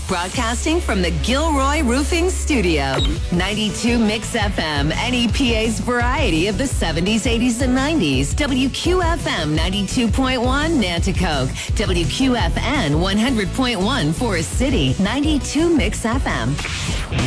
Broadcasting from the Gilroy Roofing Studio. 92 Mix FM, NEPA's variety of the 70s, 80s, and 90s. WQFM 92.1 Nanticoke. WQFN 100.1 Forest City. 92 Mix FM.